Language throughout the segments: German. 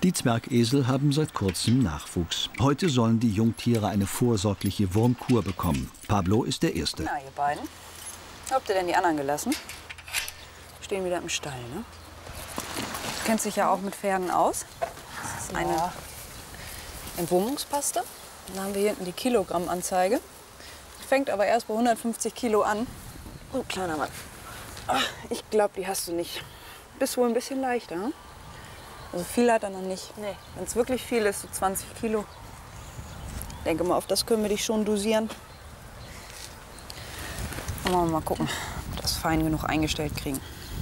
Die Zwergesel haben seit kurzem Nachwuchs. Heute sollen die Jungtiere eine vorsorgliche Wurmkur bekommen. Pablo ist der Erste. Na, ihr beiden. Habt ihr denn die anderen gelassen? Stehen wieder im Stall, ne? Du kennst dich ja auch mit Pferden aus. Das ist eine Entwurmungspaste. Dann haben wir hier hinten die Kilogrammanzeige. Fängt aber erst bei 150 Kilo an. Oh, kleiner Mann. Ach, ich glaube, die hast du nicht. Bist wohl ein bisschen leichter, ne? Also viel hat er noch nicht. Nee. Wenn es wirklich viel ist, so 20 Kilo. Ich denke mal, auf das können wir dich schon dosieren. Wollen wir mal gucken, ob wir das fein genug eingestellt kriegen.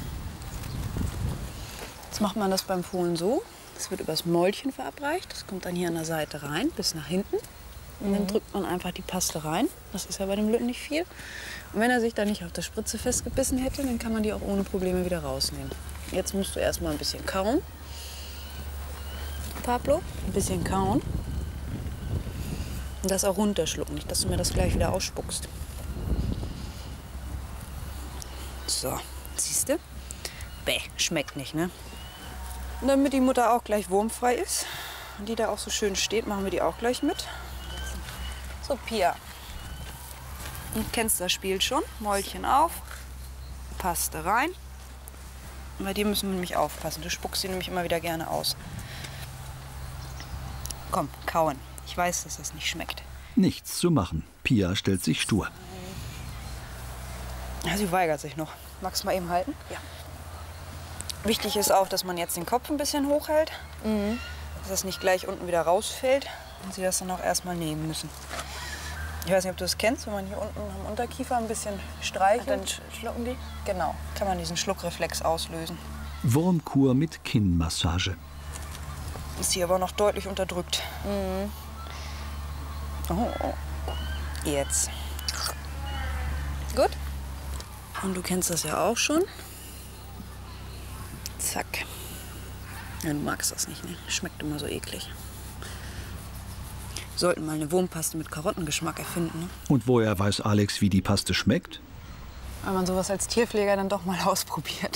Jetzt macht man das beim Fohlen so. Das wird übers Mäulchen verabreicht. Das kommt dann hier an der Seite rein, bis nach hinten. Und dann drückt man einfach die Paste rein. Das ist ja bei dem Lütten nicht viel. Und wenn er sich da nicht auf der Spritze festgebissen hätte, dann kann man die auch ohne Probleme wieder rausnehmen. Jetzt musst du erst mal ein bisschen kauen. Pablo, ein bisschen kauen. Und das auch runterschlucken, nicht, dass du mir das gleich wieder ausspuckst. So, siehst du? Bäh, schmeckt nicht, ne? Und damit die Mutter auch gleich wurmfrei ist und die da auch so schön steht, machen wir die auch gleich mit. So, Pia. Du kennst das Spiel schon. Mäulchen auf, Paste rein. Und bei dir müssen wir nämlich aufpassen. Du spuckst sie nämlich immer wieder gerne aus. Komm, kauen. Ich weiß, dass das nicht schmeckt. Nichts zu machen. Pia stellt sich stur. Ja, sie weigert sich noch. Magst du mal eben halten? Ja. Wichtig ist auch, dass man jetzt den Kopf ein bisschen hochhält. Dass das nicht gleich unten wieder rausfällt. Und sie das dann auch erstmal nehmen müssen. Ich weiß nicht, ob du das kennst, wenn man hier unten am Unterkiefer ein bisschen streichelt. Dann schlucken die? Genau. Kann man diesen Schluckreflex auslösen. Wurmkur mit Kinnmassage. Ist hier aber noch deutlich unterdrückt. Oh. Jetzt. Gut. Und du kennst das ja auch schon. Zack. Ja, du magst das nicht, ne? Schmeckt immer so eklig. Sollten mal eine Wurmpaste mit Karottengeschmack erfinden, ne? Und woher weiß Alex, wie die Paste schmeckt? Weil man sowas als Tierpfleger dann doch mal ausprobiert.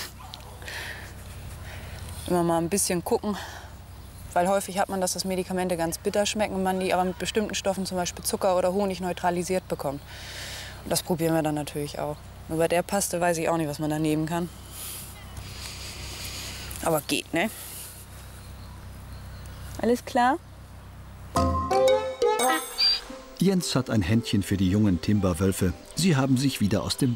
Immer mal ein bisschen gucken. Weil häufig hat man, dass das Medikamente ganz bitter schmecken und man die aber mit bestimmten Stoffen, zum Beispiel Zucker oder Honig, neutralisiert bekommt. Und das probieren wir dann natürlich auch. Nur bei der Paste weiß ich auch nicht, was man da nehmen kann. Aber geht, ne? Alles klar? Jens hat ein Händchen für die jungen Timberwölfe. Sie haben sich wieder aus dem